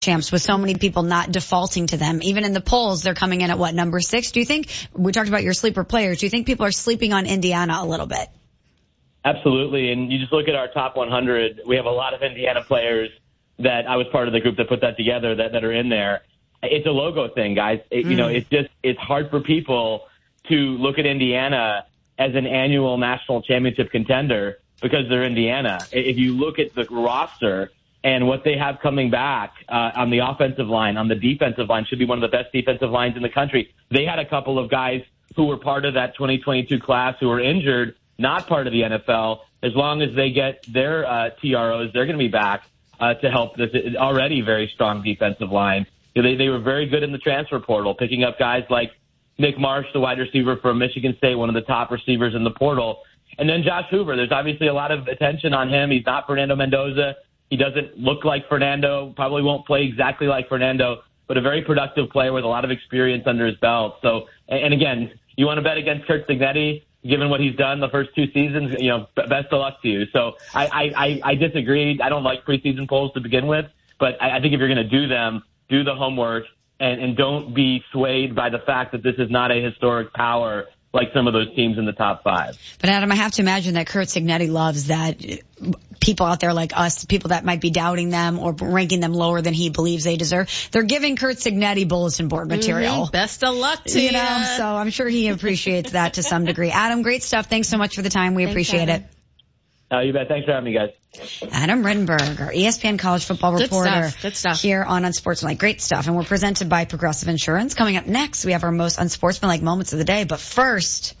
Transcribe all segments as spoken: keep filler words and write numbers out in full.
champs with so many people not defaulting to them. Even in the polls, they're coming in at what, number six? Do you think, we talked about your sleeper players, do you think people are sleeping on Indiana a little bit? Absolutely. And you just look at our top one hundred, we have a lot of Indiana players that I was part of the group that put that together that, that are in there. It's a logo thing, guys. It, mm. You know, it's just, it's hard for people to look at Indiana as an annual national championship contender because they're Indiana. If you look at the roster and what they have coming back uh, on the offensive line, on the defensive line, should be one of the best defensive lines in the country. They had a couple of guys who were part of that twenty twenty-two class who were injured, not part of the N F L. As long as they get their uh, T R Os, they're going to be back uh, to help this already very strong defensive line. They, they were very good in the transfer portal, picking up guys like Nick Marsh, the wide receiver from Michigan State, one of the top receivers in the portal. And then Josh Hoover. There's obviously a lot of attention on him. He's not Fernando Mendoza. He doesn't look like Fernando, probably won't play exactly like Fernando, but a very productive player with a lot of experience under his belt. So, and again, you want to bet against Curt Cignetti, given what he's done the first two seasons, you know, best of luck to you. So I, I, I disagree. I don't like preseason polls to begin with, but I, I think if you're going to do them, do the homework and, and don't be swayed by the fact that this is not a historic power like some of those teams in the top five. But Adam, I have to imagine that Curt Cignetti loves that people out there like us, people that might be doubting them or ranking them lower than he believes they deserve, they're giving Curt Cignetti bulletin board material. Mm-hmm. Best of luck to you. You know, so I'm sure he appreciates that to some degree. Adam, great stuff. Thanks so much for the time. We Thanks, appreciate Adam. it. Oh, you bet. Thanks for having me, guys. Adam Rittenberg, our E S P N college football Good reporter stuff. Good stuff. here on Unsportsmanlike. Great stuff. And we're presented by Progressive Insurance. Coming up next, we have our most unsportsmanlike moments of the day. But first,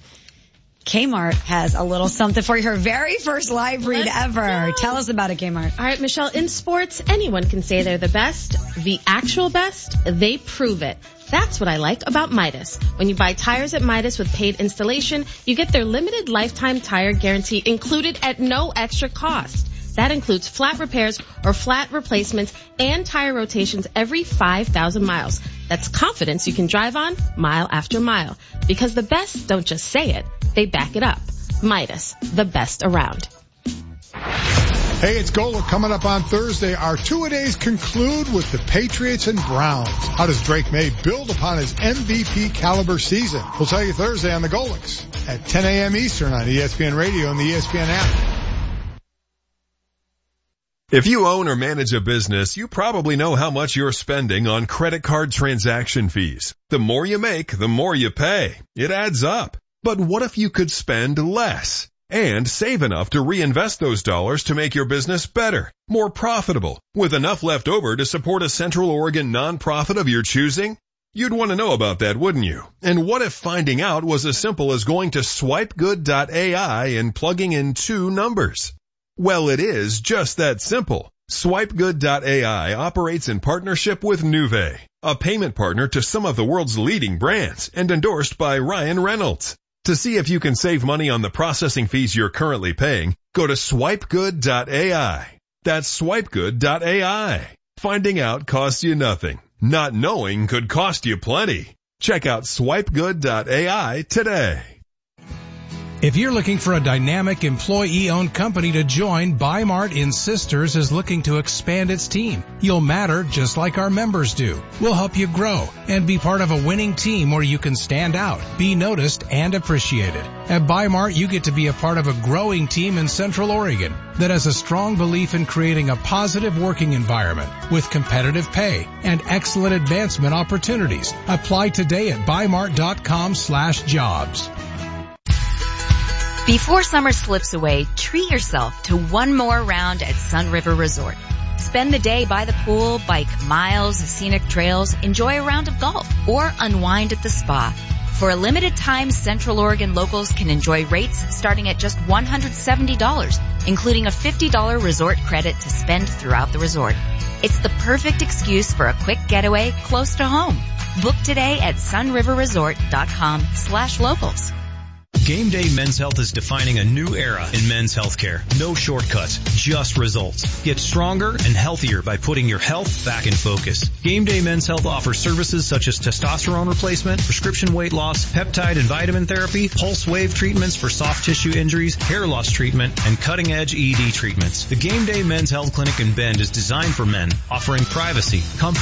Kmart has a little something for you. Her very first live read Let's ever. go. Tell us about it, Kmart. All right, Michelle, in sports, anyone can say they're the best. The actual best, they prove it. That's what I like about Midas. When you buy tires at Midas with paid installation, you get their limited lifetime tire guarantee included at no extra cost. That includes flat repairs or flat replacements and tire rotations every five thousand miles. That's confidence you can drive on mile after mile. Because the best don't just say it, they back it up. Midas, the best around. Hey, it's Gola coming up on Thursday. Our two-a-days conclude with the Patriots and Browns. How does Drake May build upon his M V P caliber season? We'll tell you Thursday on the Golics at ten a.m. Eastern on E S P N Radio and the E S P N app. If you own or manage a business, you probably know how much you're spending on credit card transaction fees. The more you make, the more you pay. It adds up. But what if you could spend less and save enough to reinvest those dollars to make your business better, more profitable, with enough left over to support a Central Oregon nonprofit of your choosing? You'd want to know about that, wouldn't you? And what if finding out was as simple as going to swipe good dot A I and plugging in two numbers? Well, it is just that simple. swipe good dot A I operates in partnership with Nuvei, a payment partner to some of the world's leading brands and endorsed by Ryan Reynolds. To see if you can save money on the processing fees you're currently paying, go to swipe good dot A I. That's swipe good dot A I. Finding out costs you nothing. Not knowing could cost you plenty. Check out swipe good dot A I today. If you're looking for a dynamic employee-owned company to join, Bi-Mart in Sisters is looking to expand its team. You'll matter just like our members do. We'll help you grow and be part of a winning team where you can stand out, be noticed, and appreciated. At Bi-Mart, you get to be a part of a growing team in Central Oregon that has a strong belief in creating a positive working environment with competitive pay and excellent advancement opportunities. Apply today at bimart.com slash jobs. Before summer slips away, treat yourself to one more round at Sun River Resort. Spend the day by the pool, bike miles, scenic trails, enjoy a round of golf, or unwind at the spa. For a limited time, Central Oregon locals can enjoy rates starting at just one hundred seventy dollars, including a fifty dollars resort credit to spend throughout the resort. It's the perfect excuse for a quick getaway close to home. Book today at sunriverresort.com slash locals. Game Day Men's Health is defining a new era in men's healthcare. No shortcuts, just results. Get stronger and healthier by putting your health back in focus. Game Day Men's Health offers services such as testosterone replacement, prescription weight loss, peptide and vitamin therapy, pulse wave treatments for soft tissue injuries, hair loss treatment, and cutting-edge E D treatments. The Game Day Men's Health Clinic in Bend is designed for men, offering privacy, comfort,